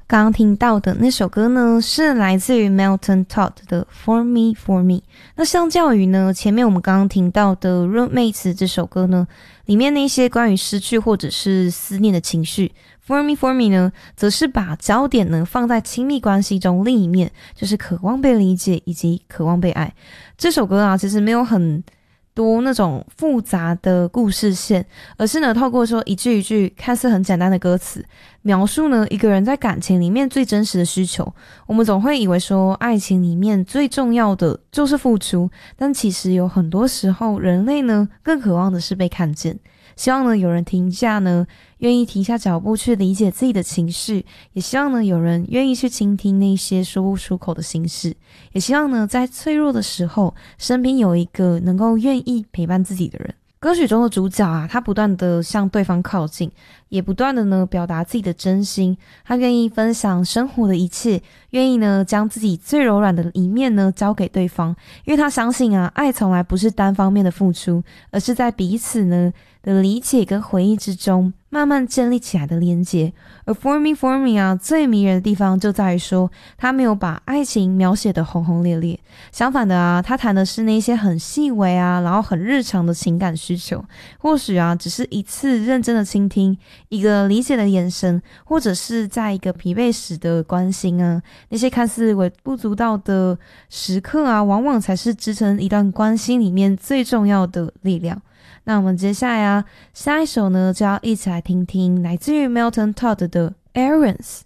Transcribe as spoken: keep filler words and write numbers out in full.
刚刚听到的那首歌呢，是来自于 Melton Todd 的 For Me For Me。那相较于呢，前面我们刚刚听到的 Roommates 这首歌呢，里面那些关于失去或者是思念的情绪， For Me For Me 呢，则是把焦点呢放在亲密关系中另一面，就是渴望被理解以及渴望被爱。这首歌啊，其实没有很多那种复杂的故事线，而是呢透过说一句一句看似很简单的歌词，描述呢一个人在感情里面最真实的需求。我们总会以为说爱情里面最重要的就是付出，但其实有很多时候人类呢更渴望的是被看见。希望呢有人停下呢愿意停下脚步去理解自己的情绪，也希望呢有人愿意去倾听那些说不出口的心事，也希望呢在脆弱的时候身边有一个能够愿意陪伴自己的人。歌曲中的主角啊，他不断的向对方靠近，也不断的呢表达自己的真心，他愿意分享生活的一切，愿意呢将自己最柔软的一面呢交给对方，因为他相信啊，爱从来不是单方面的付出，而是在彼此呢的理解跟回忆之中慢慢建立起来的连结。而 For Me For Me 啊，最迷人的地方就在于说，他没有把爱情描写的轰轰烈烈，相反的啊，他谈的是那些很细微啊，然后很日常的情感需求。或许啊，只是一次认真的倾听，一个理解的眼神，或者是在一个疲惫时的关心啊，那些看似微不足道的时刻啊，往往才是支撑一段关系里面最重要的力量。那我们接下来啊，下一首呢就要一起来听听来自于 Melton Todd 的 Errands。